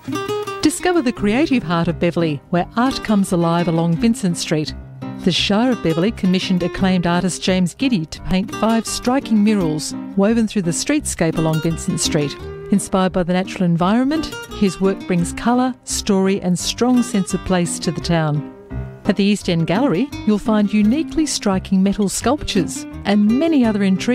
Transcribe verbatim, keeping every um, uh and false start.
Discover the creative heart of Beverley, where art comes alive along Vincent Street. The Shire of Beverley commissioned acclaimed artist James Giddy to paint five striking murals woven through the streetscape along Vincent Street. Inspired by the natural environment, his work brings colour, story and strong sense of place to the town. At the East End Gallery, you'll find uniquely striking metal sculptures and many other intriguing